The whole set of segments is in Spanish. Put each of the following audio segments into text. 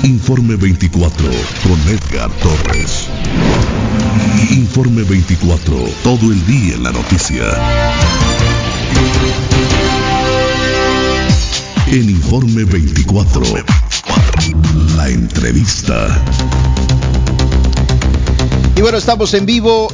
Informe 24 con Edgar Torres. Informe 24, todo el día en la noticia. En Informe 24, la entrevista. Y bueno, estamos en vivo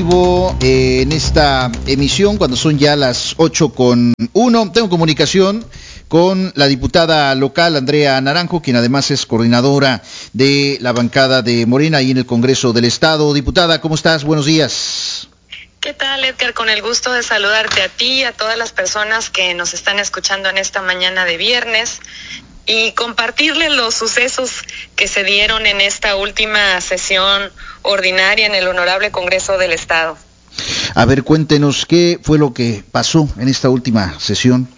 en esta emisión cuando son ya las 8:01. Tengo comunicación con la diputada local Andrea Naranjo, quien además es coordinadora de la bancada de Morena ahí en el Congreso del Estado. Diputada, ¿cómo estás? Buenos días. ¿Qué tal, Edgar? Con el gusto de saludarte a ti y a todas las personas que nos están escuchando en esta mañana de viernes y compartirles los sucesos que se dieron en esta última sesión ordinaria en el Honorable Congreso del Estado. A ver, cuéntenos qué fue lo que pasó en esta última sesión.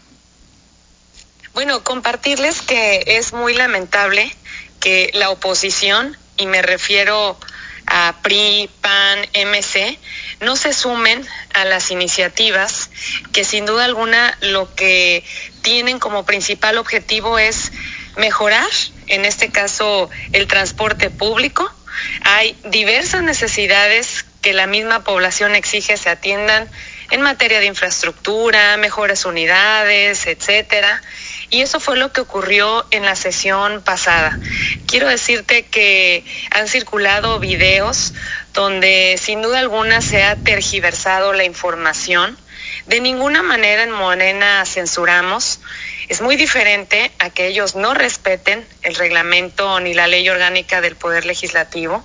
Bueno, compartirles que es muy lamentable que la oposición, y me refiero a PRI, PAN, MC, no se sumen a las iniciativas que sin duda alguna lo que tienen como principal objetivo es mejorar, en este caso, el transporte público. Hay diversas necesidades que la misma población exige se atiendan en materia de infraestructura, mejores unidades, etcétera. Y eso fue lo que ocurrió en la sesión pasada. Quiero decirte que han circulado videos donde sin duda alguna se ha tergiversado la información. De ninguna manera en Morena censuramos. Es muy diferente a que ellos no respeten el reglamento ni la ley orgánica del Poder Legislativo.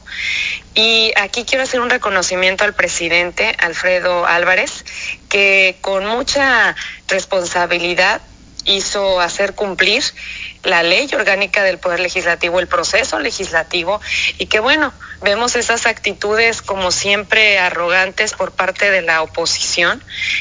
Y aquí quiero hacer un reconocimiento al presidente Alfredo Álvarez, que con mucha responsabilidad hizo hacer cumplir la ley orgánica del Poder Legislativo, el proceso legislativo, y que bueno, vemos esas actitudes como siempre arrogantes por parte de la oposición.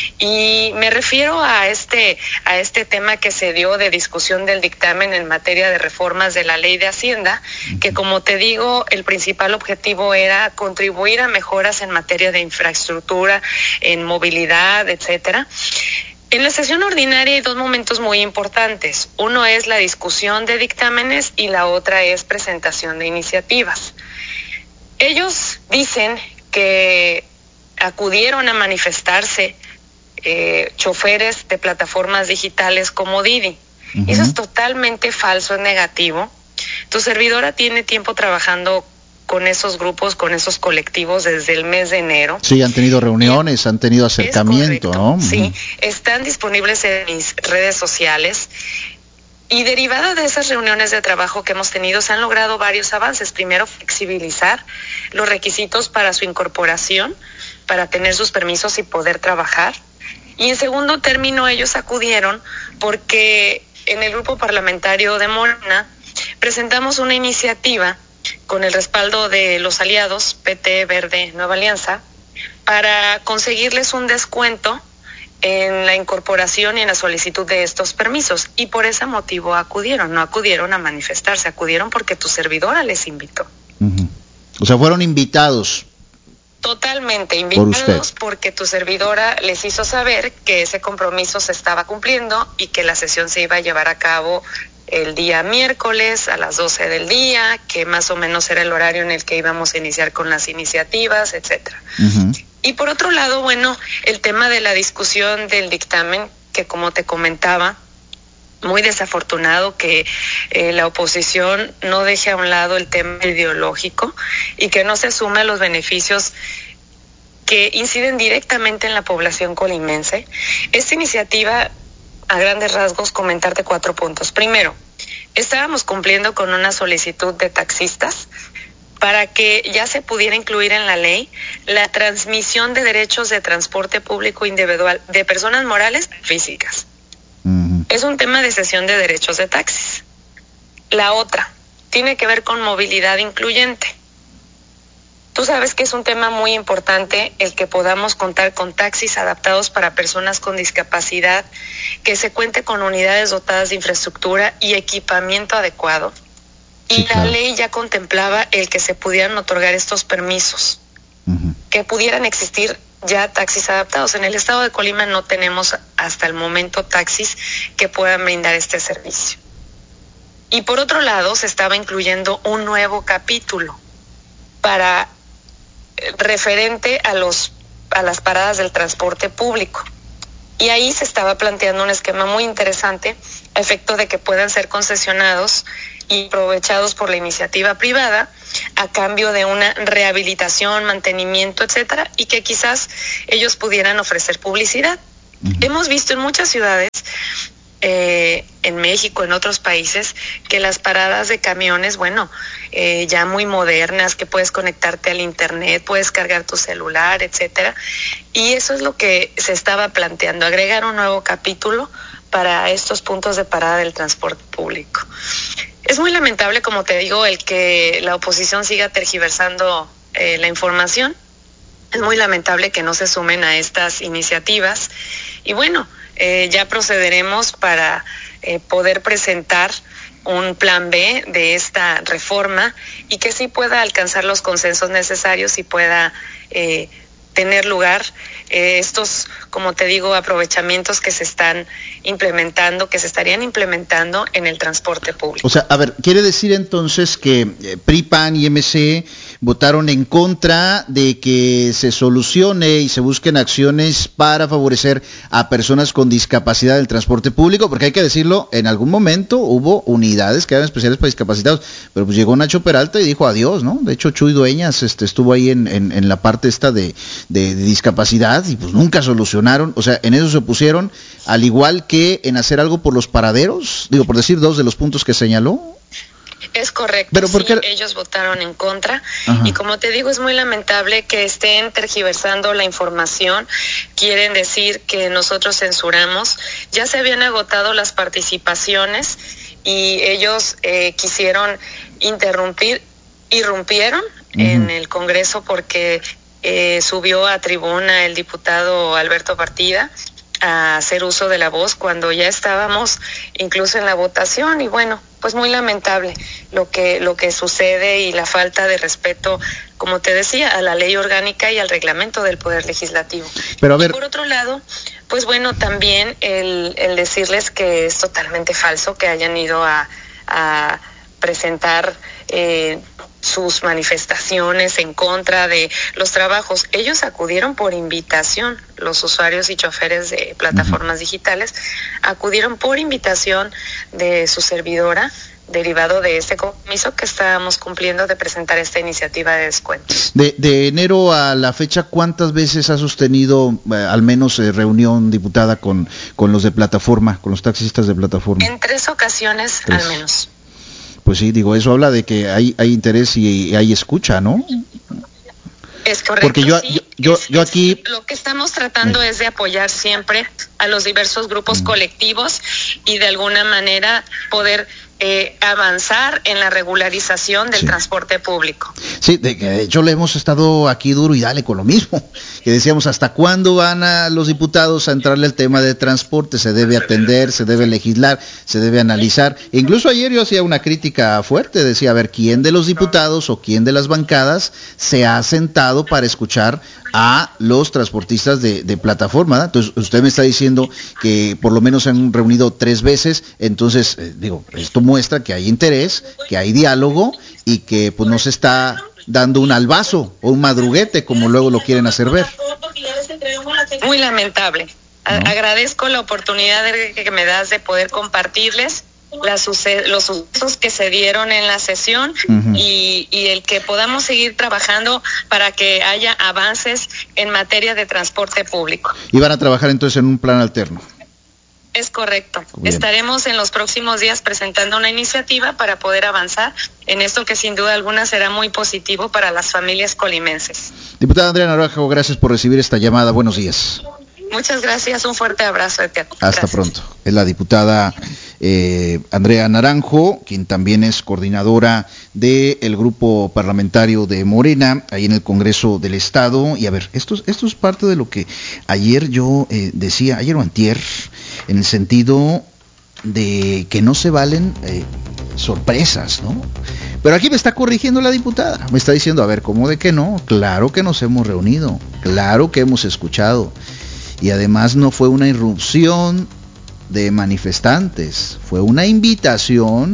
Y me refiero a este tema que se dio de discusión del dictamen en materia de reformas de la Ley de Hacienda, que como te digo, el principal objetivo era contribuir a mejoras en materia de infraestructura, en movilidad, etcétera. En la sesión ordinaria hay dos momentos muy importantes. Uno es la discusión de dictámenes y la otra es presentación de iniciativas. Ellos dicen que acudieron a manifestarse choferes de plataformas digitales como Didi. Uh-huh. Eso es totalmente falso, es negativo. Tu servidora tiene tiempo trabajando con esos grupos, con esos colectivos desde el mes de enero. Sí, han tenido reuniones, han tenido acercamiento, ¿no? Sí, están disponibles en mis redes sociales. Y derivada de esas reuniones de trabajo que hemos tenido, se han logrado varios avances. Primero, flexibilizar los requisitos para su incorporación, para tener sus permisos y poder trabajar. Y en segundo término, ellos acudieron porque en el grupo parlamentario de Morena presentamos una iniciativa con el respaldo de los aliados PT, Verde, Nueva Alianza, para conseguirles un descuento en la incorporación y en la solicitud de estos permisos. Y por ese motivo acudieron, no acudieron a manifestarse, acudieron porque tu servidora les invitó. Uh-huh. O sea, fueron invitados. Totalmente invitados porque tu servidora les hizo saber que ese compromiso se estaba cumpliendo y que la sesión se iba a llevar a cabo el día miércoles a las 12 del día, que más o menos era el horario en el que íbamos a iniciar con las iniciativas, etcétera. Uh-huh. Y por otro lado, bueno, el tema de la discusión del dictamen, que como te comentaba, muy desafortunado que la oposición no deje a un lado el tema ideológico y que no se sume a los beneficios que inciden directamente en la población colimense. Esta iniciativa, a grandes rasgos, comentarte 4 puntos. Primero, estábamos cumpliendo con una solicitud de taxistas para que ya se pudiera incluir en la ley la transmisión de derechos de transporte público individual de personas morales y físicas. Uh-huh. Es un tema de cesión de derechos de taxis. La otra tiene que ver con movilidad incluyente. Tú sabes que es un tema muy importante el que podamos contar con taxis adaptados para personas con discapacidad, que se cuente con unidades dotadas de infraestructura y equipamiento adecuado. Sí, y claro. La ley ya contemplaba el que se pudieran otorgar estos permisos, uh-huh. Que pudieran existir ya taxis adaptados. En el estado de Colima no tenemos hasta el momento taxis que puedan brindar este servicio. Y por otro lado, se estaba incluyendo un nuevo capítulo para referente a las paradas del transporte público. Y ahí se estaba planteando un esquema muy interesante a efecto de que puedan ser concesionados y aprovechados por la iniciativa privada a cambio de una rehabilitación, mantenimiento, etcétera, y que quizás ellos pudieran ofrecer publicidad. Hemos visto en muchas ciudades, en México, en otros países, que las paradas de camiones, ya muy modernas, que puedes conectarte al internet, puedes cargar tu celular, etcétera, y eso es lo que se estaba planteando, agregar un nuevo capítulo para estos puntos de parada del transporte público. Es muy lamentable, como te digo, el que la oposición siga tergiversando la información. Es muy lamentable que no se sumen a estas iniciativas. Y ya procederemos para poder presentar un plan B de esta reforma y que sí pueda alcanzar los consensos necesarios y pueda tener lugar estos, como te digo, aprovechamientos que se están implementando, que se estarían implementando en el transporte público. O sea, a ver, quiere decir entonces que PRI, PAN y MC votaron en contra de que se solucione y se busquen acciones para favorecer a personas con discapacidad del transporte público, porque hay que decirlo, en algún momento hubo unidades que eran especiales para discapacitados, pero pues llegó Nacho Peralta y dijo adiós, ¿no? De hecho, Chuy Dueñas estuvo ahí en la parte esta de discapacidad y pues nunca solucionaron, o sea, en eso se opusieron, al igual que en hacer algo por los paraderos, digo, por decir dos de los puntos que señaló. Es correcto, pero ¿por qué? Sí, ellos votaron en contra. Ajá. Y como te digo, es muy lamentable que estén tergiversando la información, quieren decir que nosotros censuramos, ya se habían agotado las participaciones y ellos quisieron irrumpieron en el Congreso porque subió a tribuna el diputado Alberto Partida a hacer uso de la voz cuando ya estábamos incluso en la votación y pues muy lamentable lo que sucede y la falta de respeto, como te decía, a la ley orgánica y al reglamento del Poder Legislativo. Pero a ver, y por otro lado, pues también el decirles que es totalmente falso que hayan ido a presentar sus manifestaciones en contra de los trabajos. Ellos acudieron por invitación, los usuarios y choferes de plataformas digitales acudieron por invitación de su servidora, derivado de este compromiso que estábamos cumpliendo de presentar esta iniciativa de descuento. De enero a la fecha, ¿cuántas veces ha sostenido al menos reunión, diputada, con los de plataforma, con los taxistas de plataforma? En 3 ocasiones, 3. Al menos. Pues sí, digo, eso habla de que hay interés y hay escucha, ¿no? Es correcto. Porque yo aquí lo que estamos tratando es de apoyar siempre a los diversos grupos colectivos y de alguna manera poder avanzar en la regularización del transporte público. Sí, de hecho le hemos estado aquí duro y dale con lo mismo, que decíamos hasta cuándo van a los diputados a entrarle al tema de transporte, se debe atender, se debe legislar, se debe analizar. E incluso ayer yo hacía una crítica fuerte, decía, a ver, ¿quién de los diputados o quién de las bancadas se ha sentado para escuchar a los transportistas de plataforma, ¿no? Entonces usted me está diciendo que por lo menos se han reunido 3 veces, entonces esto muestra que hay interés, que hay diálogo y que pues no se está dando un albazo o un madruguete como luego lo quieren hacer ver. Muy lamentable. Agradezco la oportunidad que me das de poder compartirles los sucesos que se dieron en la sesión y el que podamos seguir trabajando para que haya avances en materia de transporte público. Y van a trabajar entonces en un plan alterno. Es correcto. Bien. Estaremos en los próximos días presentando una iniciativa para poder avanzar en esto que sin duda alguna será muy positivo para las familias colimenses. Diputada Andrea Naranjo, gracias por recibir esta llamada. Buenos días. Muchas gracias, un fuerte abrazo. Hasta pronto. Es la diputada Andrea Naranjo, quien también es coordinadora del grupo parlamentario de Morena, ahí en el Congreso del Estado. Y a ver, esto es parte de lo que ayer yo decía, ayer o antier, en el sentido de que no se valen sorpresas, ¿no? Pero aquí me está corrigiendo la diputada, me está diciendo, a ver, ¿cómo de que no? Claro que nos hemos reunido, claro que hemos escuchado. Y además no fue una irrupción de manifestantes, fue una invitación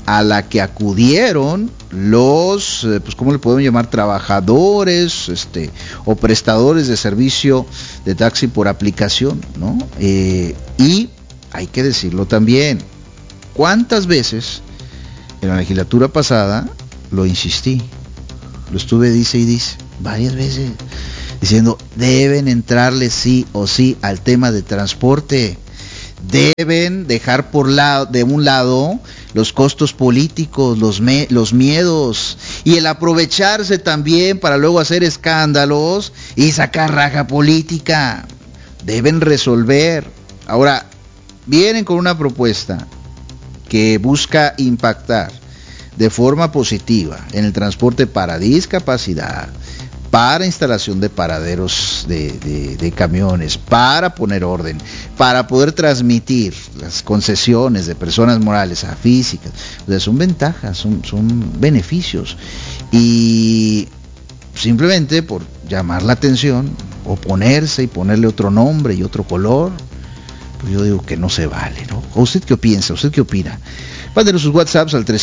a la que acudieron los, pues cómo le podemos llamar, trabajadores, o prestadores de servicio de taxi por aplicación, ¿no? Y hay que decirlo también, ¿cuántas veces en la legislatura pasada lo insistí? Lo estuve dice y dice varias veces, diciendo, deben entrarle sí o sí al tema de transporte. Deben dejar de un lado los costos políticos, los miedos y el aprovecharse también para luego hacer escándalos y sacar raja política. Deben resolver. Ahora, vienen con una propuesta que busca impactar de forma positiva en el transporte para discapacidad, para instalación de paraderos de camiones, para poner orden, para poder transmitir las concesiones de personas morales a físicas. O sea, son ventajas, son beneficios. Y simplemente por llamar la atención, oponerse y ponerle otro nombre y otro color, pues yo digo que no se vale, ¿no? ¿O usted qué piensa? ¿Usted qué opina? Mándenos sus WhatsApps al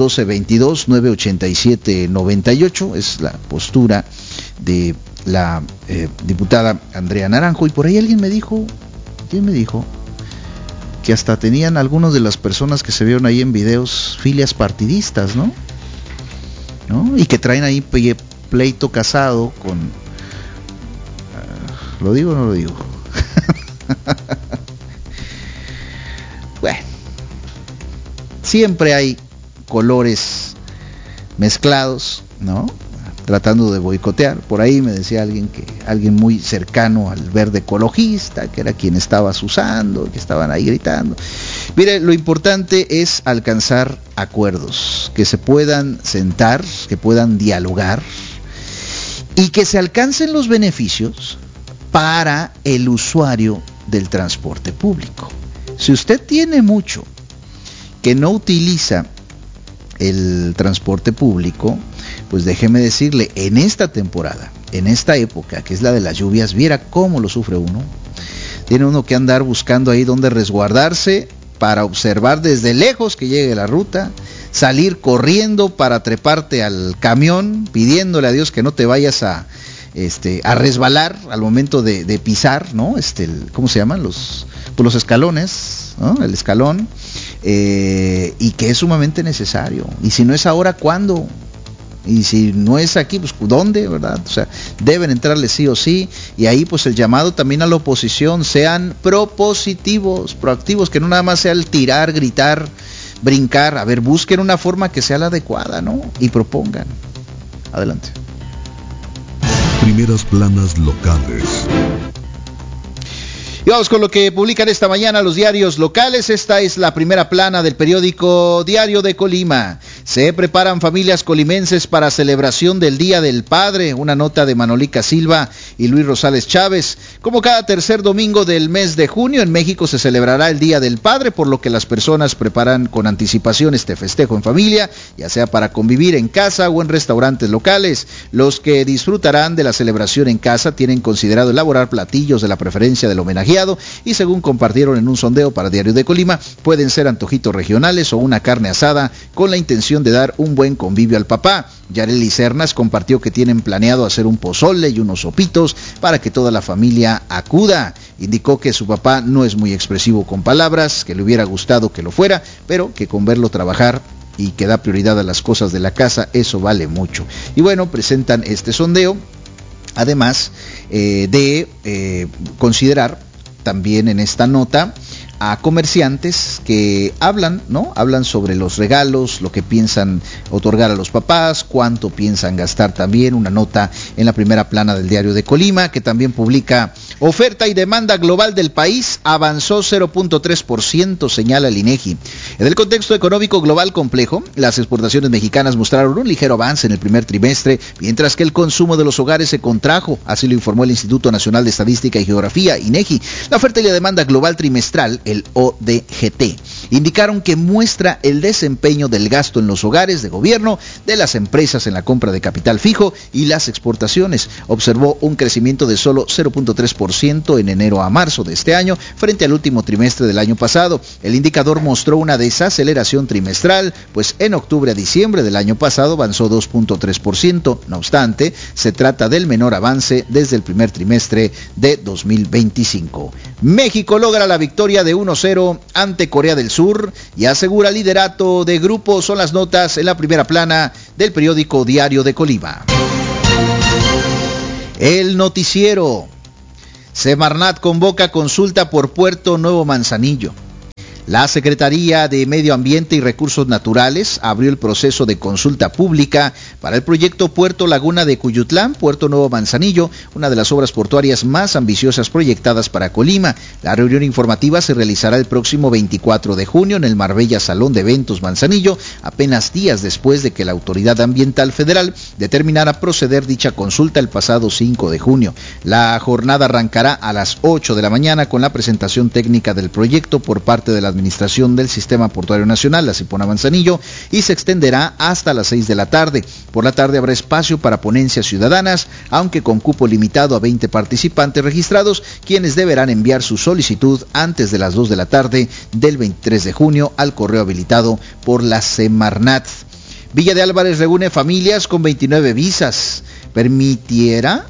312-22-987-98, es la postura de la diputada Andrea Naranjo. Y por ahí alguien me dijo, ¿quién me dijo? Que hasta tenían algunos de las personas que se vieron ahí en videos filias partidistas, ¿no? Y que traen ahí pleito casado con... ¿Lo digo o no lo digo? Bueno, siempre hay colores mezclados, ¿no? Tratando de boicotear. Por ahí me decía alguien muy cercano al verde ecologista, que era quien estaba usando, que estaban ahí gritando. Mire, lo importante es alcanzar acuerdos, que se puedan sentar, que puedan dialogar y que se alcancen los beneficios para el usuario del transporte público. Si usted tiene mucho que no utiliza el transporte público, pues déjeme decirle, en esta temporada, en esta época, que es la de las lluvias, viera cómo lo sufre uno. Tiene uno que andar buscando ahí donde resguardarse para observar desde lejos que llegue la ruta, salir corriendo para treparte al camión, pidiéndole a Dios que no te vayas a resbalar al momento de pisar, ¿no? ¿Cómo se llaman? Los escalones, ¿no? El escalón, y que es sumamente necesario. Y si no es ahora, ¿cuándo? Y si no es aquí, pues ¿dónde, verdad? O sea, deben entrarle sí o sí. Y ahí pues el llamado también a la oposición, sean propositivos, proactivos, que no nada más sea el tirar, gritar, brincar. A ver, busquen una forma que sea la adecuada, ¿no? Y propongan. Adelante. Primeras planas locales. Y vamos con lo que publican esta mañana los diarios locales. Esta es la primera plana del periódico Diario de Colima. Se preparan familias colimenses para celebración del Día del Padre. Una nota de Manolica Silva y Luis Rosales Chávez. Como cada tercer domingo del mes de junio, en México se celebrará el Día del Padre, por lo que las personas preparan con anticipación este festejo en familia, ya sea para convivir en casa o en restaurantes locales. Los que disfrutarán de la celebración en casa tienen considerado elaborar platillos de la preferencia del homenajeado y, según compartieron en un sondeo para Diario de Colima, pueden ser antojitos regionales o una carne asada con la intención de dar un buen convivio al papá. Yareli Cernas compartió que tienen planeado hacer un pozole y unos sopitos para que toda la familia acuda. Indicó que su papá no es muy expresivo con palabras, que le hubiera gustado que lo fuera, pero que con verlo trabajar y que da prioridad a las cosas de la casa, eso vale mucho. Y bueno, presentan este sondeo, además de considerar también en esta nota a comerciantes que hablan sobre los regalos, lo que piensan otorgar a los papás, cuánto piensan gastar también. Una nota en la primera plana del Diario de Colima, que también publica: oferta y demanda global del país avanzó 0.3%, señala el INEGI. En el contexto económico global complejo, las exportaciones mexicanas mostraron un ligero avance en el primer trimestre, mientras que el consumo de los hogares se contrajo, así lo informó el Instituto Nacional de Estadística y Geografía, INEGI. La oferta y la demanda global trimestral, el ODGT, indicaron que muestra el desempeño del gasto en los hogares de gobierno, de las empresas en la compra de capital fijo y las exportaciones. Observó un crecimiento de solo 0.3% 0.9% en enero a marzo de este año frente al último trimestre del año pasado. El indicador mostró una desaceleración trimestral, pues en octubre a diciembre del año pasado avanzó 2.3%. No obstante, se trata del menor avance desde el primer trimestre de 2025. México logra la victoria de 1-0 ante Corea del Sur y asegura liderato de grupo. Son las notas en la primera plana del periódico Diario de Colima. El noticiero. Semarnat convoca consulta por Puerto Nuevo Manzanillo. La Secretaría de Medio Ambiente y Recursos Naturales abrió el proceso de consulta pública para el proyecto Puerto Laguna de Cuyutlán, Puerto Nuevo Manzanillo, una de las obras portuarias más ambiciosas proyectadas para Colima. La reunión informativa se realizará el próximo 24 de junio en el Marbella Salón de Eventos Manzanillo, apenas días después de que la Autoridad Ambiental Federal determinara proceder dicha consulta el pasado 5 de junio. La jornada arrancará a las 8 de la mañana con la presentación técnica del proyecto por parte de la Administración del Sistema Portuario Nacional, la Cipona Manzanillo, y se extenderá hasta las 6 de la tarde. Por la tarde habrá espacio para ponencias ciudadanas, aunque con cupo limitado a 20 participantes registrados, quienes deberán enviar su solicitud antes de las 2 de la tarde del 23 de junio al correo habilitado por la Semarnat. Villa de Álvarez reúne familias con 29 visas. ¿Permitirá?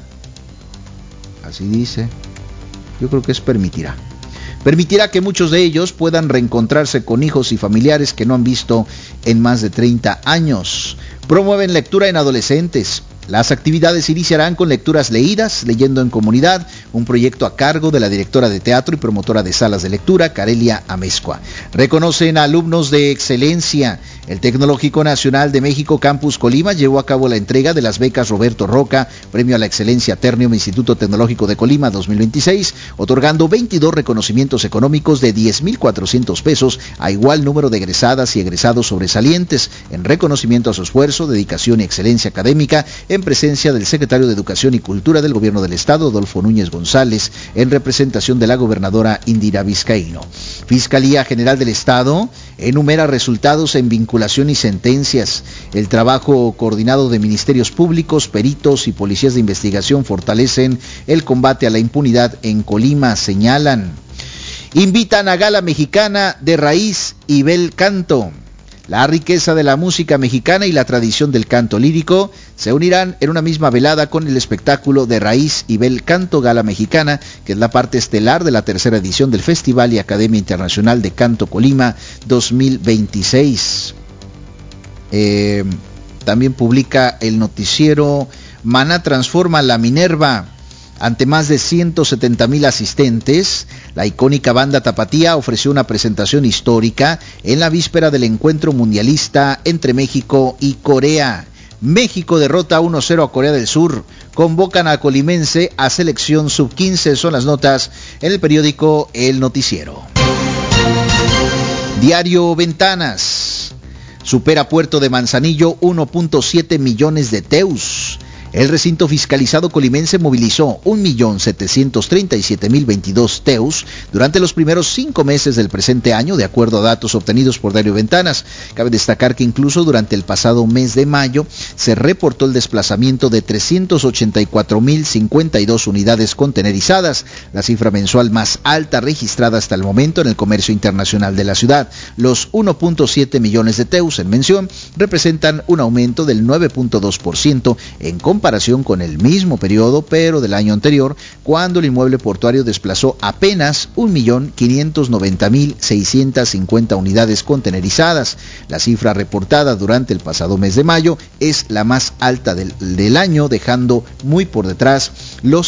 Así dice. Yo creo que es permitirá. Permitirá que muchos de ellos puedan reencontrarse con hijos y familiares que no han visto en más de 30 años. Promueven lectura en adolescentes. Las actividades iniciarán con lecturas leídas, leyendo en comunidad, un proyecto a cargo de la directora de teatro y promotora de salas de lectura, Carelia Amezcua. Reconocen a alumnos de excelencia. El Tecnológico Nacional de México Campus Colima llevó a cabo la entrega de las becas Roberto Roca, Premio a la Excelencia Ternium Instituto Tecnológico de Colima 2026, otorgando 22 reconocimientos económicos de 10,400 pesos a igual número de egresadas y egresados sobresalientes, en reconocimiento a su esfuerzo, dedicación y excelencia académica, en presencia del secretario de Educación y Cultura del Gobierno del Estado, Adolfo Núñez González, en representación de la gobernadora Indira Vizcaíno. Fiscalía General del Estado enumera resultados en vinculación y sentencias. El trabajo coordinado de ministerios públicos, peritos y policías de investigación fortalecen el combate a la impunidad en Colima, señalan. Invitan a gala mexicana de raíz y bel canto. La riqueza de la música mexicana y la tradición del canto lírico se unirán en una misma velada con el espectáculo de raíz y bel canto gala mexicana, que es la parte estelar de la tercera edición del Festival y Academia Internacional de Canto Colima 2026. También publica el noticiero Maná transforma la Minerva. Ante más de 170,000 asistentes, la icónica banda tapatía ofreció una presentación histórica en la víspera del encuentro mundialista entre México y Corea. México derrota 1-0 a Corea del Sur. Convocan a colimense a selección sub-15. Son las notas en el periódico El Noticiero. Diario Ventanas. Supera Puerto de Manzanillo 1.7 millones de teus. El recinto fiscalizado colimense movilizó 1.737.022 teus durante los primeros 5 meses del presente año, de acuerdo a datos obtenidos por Diario Ventanas. Cabe destacar que incluso durante el pasado mes de mayo se reportó el desplazamiento de 384.052 unidades contenerizadas, la cifra mensual más alta registrada hasta el momento en el comercio internacional de la ciudad. Los 1.7 millones de teus en mención representan un aumento del 9.2% en comparación con el mismo periodo, pero del año anterior, cuando el inmueble portuario desplazó apenas 1.590.650 unidades contenerizadas. La cifra reportada durante el pasado mes de mayo es la más alta del año, dejando muy por detrás los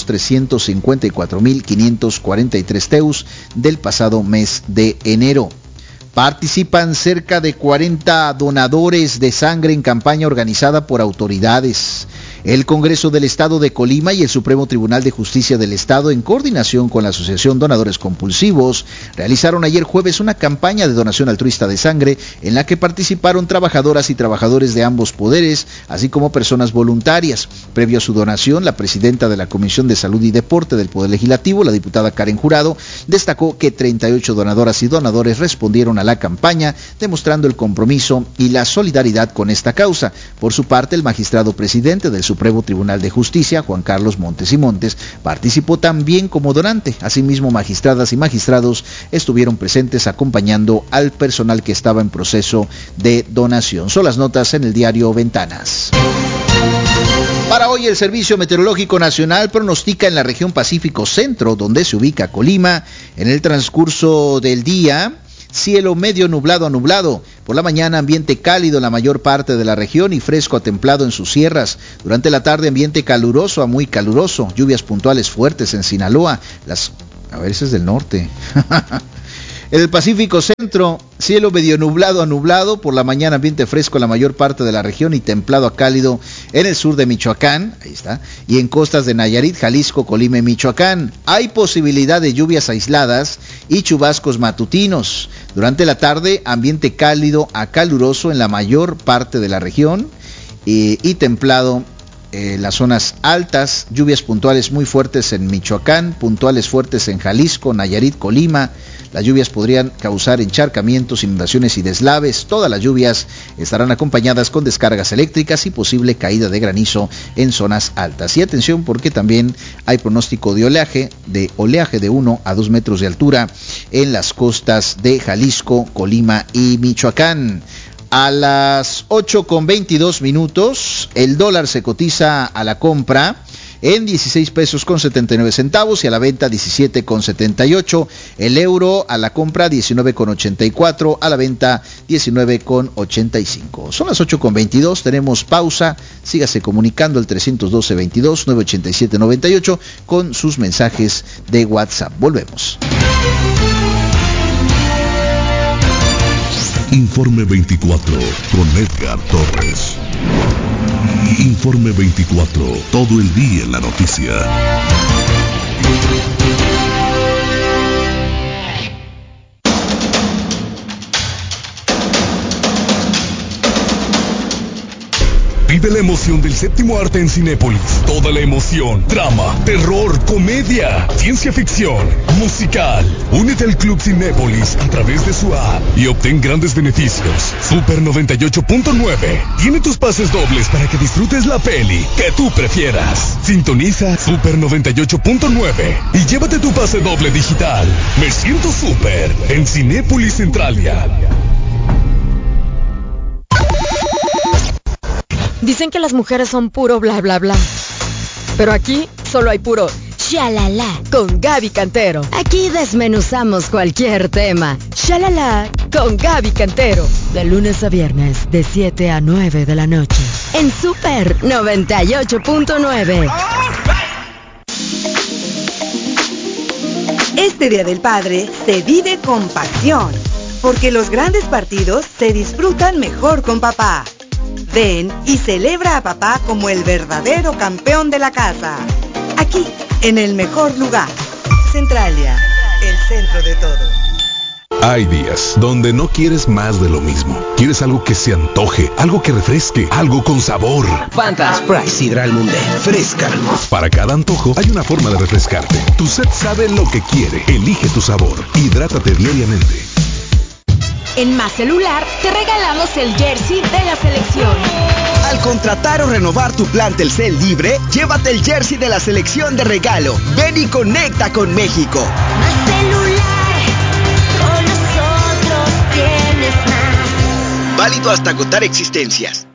354.543 teus del pasado mes de enero. Participan cerca de 40 donadores de sangre en campaña organizada por autoridades. El Congreso del Estado de Colima y el Supremo Tribunal de Justicia del Estado, en coordinación con la Asociación Donadores Compulsivos, realizaron ayer jueves una campaña de donación altruista de sangre en la que participaron trabajadoras y trabajadores de ambos poderes, así como personas voluntarias. Previo a su donación, la presidenta de la Comisión de Salud y Deporte del Poder Legislativo, la diputada Karen Jurado, destacó que 38 donadoras y donadores respondieron a la campaña, demostrando el compromiso y la solidaridad con esta causa. Por su parte, el magistrado presidente del Supremo Supremo Tribunal de Justicia, Juan Carlos Montes y Montes, participó también como donante. Asimismo, magistradas y magistrados estuvieron presentes acompañando al personal que estaba en proceso de donación. Son las notas en el diario Ventanas. Para hoy, el Servicio Meteorológico Nacional pronostica en la región Pacífico Centro, donde se ubica Colima, en el transcurso del día, cielo medio nublado a nublado. Por la mañana, ambiente cálido en la mayor parte de la región y fresco a templado en sus sierras. Durante la tarde, ambiente caluroso a muy caluroso. Lluvias puntuales fuertes en Sinaloa. Ese es del norte. En el Pacífico Centro, cielo medio nublado a nublado, por la mañana ambiente fresco en la mayor parte de la región y templado a cálido en el sur de Michoacán, ahí está, y en costas de Nayarit, Jalisco, Colima y Michoacán. Hay posibilidad de lluvias aisladas y chubascos matutinos. Durante la tarde, ambiente cálido a caluroso en la mayor parte de la región y templado las zonas altas, lluvias puntuales muy fuertes en Michoacán, puntuales fuertes en Jalisco, Nayarit, Colima. Las lluvias podrían causar encharcamientos, inundaciones y deslaves. Todas las lluvias estarán acompañadas con descargas eléctricas y posible caída de granizo en zonas altas. Y atención, porque también hay pronóstico de oleaje de 1 a 2 metros de altura en las costas de Jalisco, Colima y Michoacán. A las 8:22, el dólar se cotiza a la compra en 16 pesos con 79 centavos y a la venta 17,78. El euro a la compra 19,84, a la venta 19,85. Son las 8:22, tenemos pausa. Sígase comunicando al 312-22-987-98 con sus mensajes de WhatsApp. Volvemos. Informe 24 con Edgar Torres. Informe 24, todo el día en la noticia. Vive la emoción del séptimo arte en Cinépolis. Toda la emoción, drama, terror, comedia, ciencia ficción, musical. Únete al Club Cinépolis a través de su app y obtén grandes beneficios. Super 98.9 tiene tus pases dobles para que disfrutes la peli que tú prefieras. Sintoniza Super 98.9 y llévate tu pase doble digital. Me siento súper en Cinépolis Centralia. Dicen que las mujeres son puro bla bla bla, pero aquí solo hay puro shalala con Gaby Cantero. Aquí desmenuzamos cualquier tema. Shalala con Gaby Cantero, de lunes a viernes de 7 a 9 de la noche en Super 98.9. Este Día del Padre se vive con pasión, porque los grandes partidos se disfrutan mejor con papá. Ven y celebra a papá como el verdadero campeón de la casa. Aquí, en el mejor lugar. Centralia, el centro de todo. Hay días donde no quieres más de lo mismo. Quieres algo que se antoje, algo que refresque, algo con sabor. Fanta Sprite Sidral Mundet. Fresca. Para cada antojo hay una forma de refrescarte. Tu set sabe lo que quiere. Elige tu sabor. Hidrátate diariamente. En Más Celular te regalamos el jersey de la selección. Al contratar o renovar tu plan Telcel Libre, llévate el jersey de la selección de regalo. Ven y conecta con México. Más Celular, con nosotros tienes más. Válido hasta agotar existencias.